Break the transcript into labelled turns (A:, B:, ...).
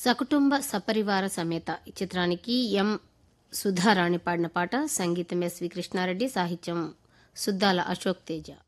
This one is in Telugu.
A: సకుటుంబ సపరివార సమేత ఈ చిత్రానికి ఎం సుధారాణి పాడిన పాట. సంగీతం ఎస్వి కృష్ణారెడ్డి, సాహిత్యం సుద్దాల అశోక్ తేజ.